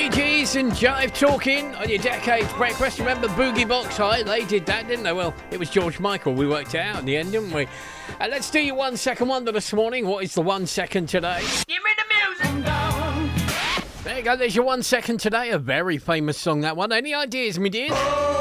Bee Gees and Jive Talking on your Decades Breakfast. Remember Boogie Box High? They did that, didn't they? Well, it was George Michael. We worked it out in the end, didn't we? Let's do your 1 second wonder this morning. What is the 1 second today? Give me the music. There you go. There's your 1 second today. A very famous song, that one. Any ideas, me dears?